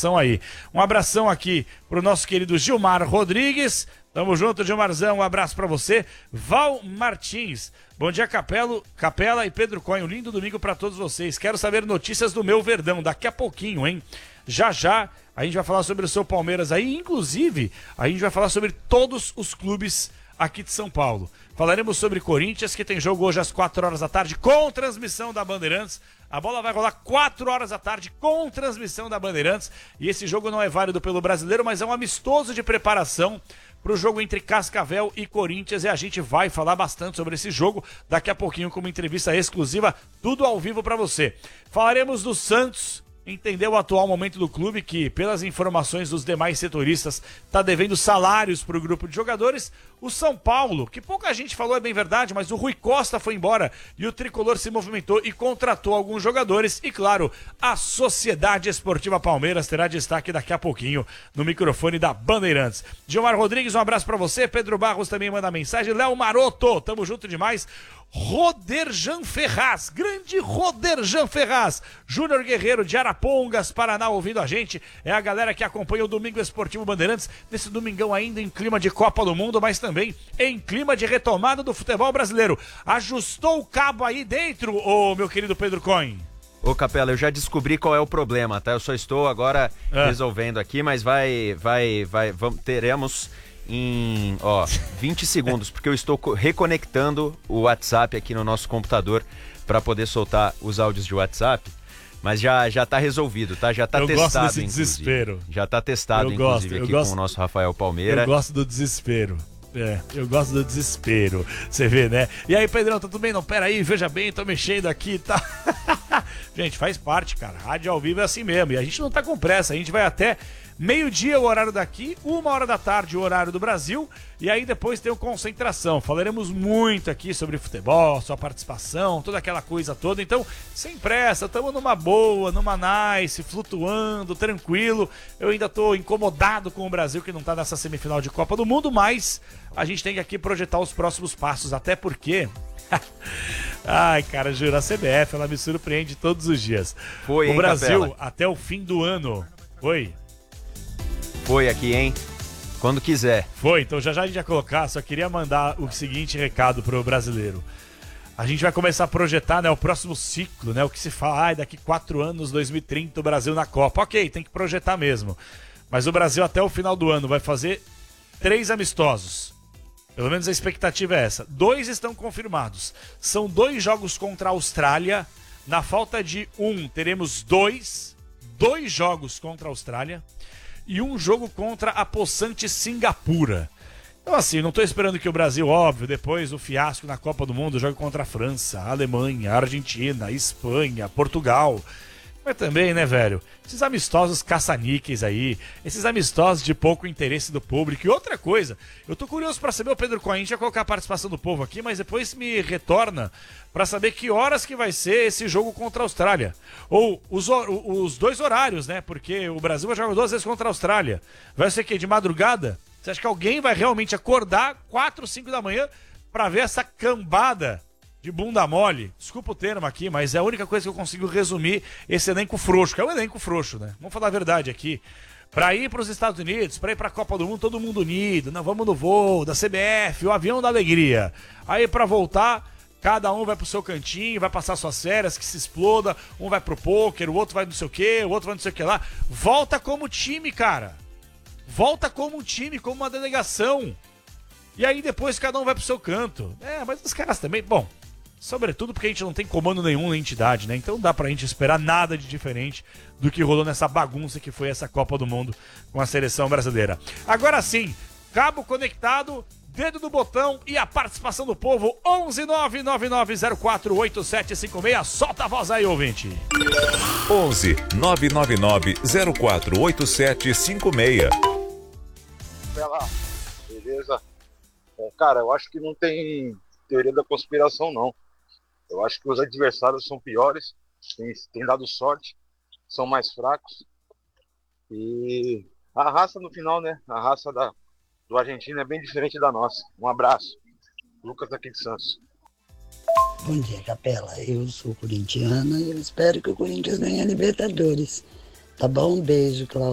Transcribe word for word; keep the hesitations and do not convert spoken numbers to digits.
participação aí. Um abração aqui pro nosso querido Gilmar Rodrigues. Tamo junto, Gilmarzão, um abraço pra você. Val Martins, bom dia, Capelo, Capela e Pedro Coelho, um lindo domingo pra todos vocês. Quero saber notícias do meu Verdão, daqui a pouquinho, hein? Já já a gente vai falar sobre o seu Palmeiras aí, inclusive a gente vai falar sobre todos os clubes aqui de São Paulo. Falaremos sobre Corinthians, que tem jogo hoje às quatro horas da tarde com transmissão da Bandeirantes. A bola vai rolar quatro horas da tarde com transmissão da Bandeirantes. E esse jogo não é válido pelo Brasileiro, mas é um amistoso de preparação para o jogo entre Cascavel e Corinthians. E a gente vai falar bastante sobre esse jogo daqui a pouquinho com uma entrevista exclusiva, tudo ao vivo para você. Falaremos do Santos. Entender o atual momento do clube, que, pelas informações dos demais setoristas, está devendo salários para o grupo de jogadores. O São Paulo, que pouca gente falou, é bem verdade, mas o Rui Costa foi embora e o Tricolor se movimentou e contratou alguns jogadores. E, claro, a Sociedade Esportiva Palmeiras terá destaque daqui a pouquinho no microfone da Bandeirantes. Gilmar Rodrigues, um abraço para você. Pedro Barros também manda mensagem. Léo Maroto, tamo junto demais. Roderjan Ferraz, grande Roderjan Ferraz, Júnior Guerreiro de Arapongas, Paraná, ouvindo a gente, é a galera que acompanha o Domingo Esportivo Bandeirantes, nesse domingão ainda em clima de Copa do Mundo, mas também em clima de retomada do futebol brasileiro. Ajustou o cabo aí dentro, ô meu querido Pedro Cohen? Ô Capela, eu já descobri qual é o problema, tá? Eu só estou agora é. resolvendo aqui, mas vai, vai, vai, vamos, teremos... em ó, vinte segundos, porque eu estou reconectando o WhatsApp aqui no nosso computador para poder soltar os áudios de WhatsApp, mas já já tá resolvido, tá? Já tá eu testado, gosto desse inclusive. Desespero. Já tá testado, eu inclusive, gosto, aqui gosto, com o nosso Rafael Palmeira. Eu gosto do desespero. É, eu gosto do desespero. Você vê, né? E aí, Pedrão, tá tudo bem? Não, pera aí, veja bem, tô mexendo aqui, tá? Gente, faz parte, cara. Rádio ao vivo é assim mesmo. E a gente não tá com pressa, a gente vai até meio-dia o horário daqui, uma hora da tarde o horário do Brasil, e aí depois tem o Concentração. Falaremos muito aqui sobre futebol, sua participação, toda aquela coisa toda. Então, sem pressa, estamos numa boa, numa nice, flutuando, tranquilo. Eu ainda tô incomodado com o Brasil que não tá nessa semifinal de Copa do Mundo, mas a gente tem que aqui projetar os próximos passos, até porque... Ai, cara, juro, a C B F, ela me surpreende todos os dias. Foi, o hein, Brasil, Capela? até o fim do ano. Foi? Foi aqui, hein? Quando quiser. Foi, então já já a gente vai colocar, só queria mandar o seguinte recado pro brasileiro. A gente vai começar a projetar, né, o próximo ciclo, né, o que se fala, ah, daqui quatro anos, dois mil e trinta, o Brasil na Copa. Ok, tem que projetar mesmo. Mas o Brasil até o final do ano vai fazer três amistosos. Pelo menos a expectativa é essa. Dois estão confirmados. São dois jogos contra a Austrália. Na falta de um, teremos dois. Dois jogos contra a Austrália. E um jogo contra a possante Singapura. Então assim, não estou esperando que o Brasil, óbvio, depois do fiasco na Copa do Mundo, jogue contra a França, a Alemanha, a Argentina, a Espanha, Portugal. Mas também, né, velho, esses amistosos caça-níqueis aí, esses amistosos de pouco interesse do público. E outra coisa, eu tô curioso para saber, o Pedro Cohen, a gente vai colocar a participação do povo aqui, mas depois me retorna para saber que horas que vai ser esse jogo contra a Austrália. Ou os, os dois horários, né, porque o Brasil vai jogar duas vezes contra a Austrália. Vai ser o quê, de madrugada? Você acha que alguém vai realmente acordar quatro, cinco da manhã para ver essa cambada de bunda mole? Desculpa o termo aqui, mas é a única coisa que eu consigo resumir esse elenco frouxo, que é um elenco frouxo, né? Vamos falar a verdade aqui. Pra ir pros Estados Unidos, pra ir pra Copa do Mundo, todo mundo unido, não, vamos no voo da C B F, o avião da alegria. Aí pra voltar, cada um vai pro seu cantinho, vai passar suas férias, que se exploda, um vai pro pôquer, o outro vai não sei o que, o outro vai não sei o que lá. Volta como time, cara. Volta como um time, como uma delegação. E aí depois cada um vai pro seu canto. É, mas os caras também, bom... Sobretudo porque a gente não tem comando nenhum na entidade, né? Então dá pra gente esperar nada de diferente do que rolou nessa bagunça que foi essa Copa do Mundo com a seleção brasileira. Agora sim, cabo conectado, dedo no botão e a participação do povo. onze nove nove nove zero quatro oito sete cinco seis. Solta a voz aí, ouvinte. onze nove nove nove zero quatro oito sete cinco seis. Vai lá, beleza? Bom, cara, eu acho que não tem teoria da conspiração, não. Eu acho que os adversários são piores, têm, têm dado sorte, são mais fracos. E a raça no final, né? A raça da, do argentino é bem diferente da nossa. Um abraço. Lucas aqui de Santos. Bom dia, Capela. Eu sou corintiana e eu espero que o Corinthians ganhe a Libertadores. Tá bom? Um beijo, Cláudio.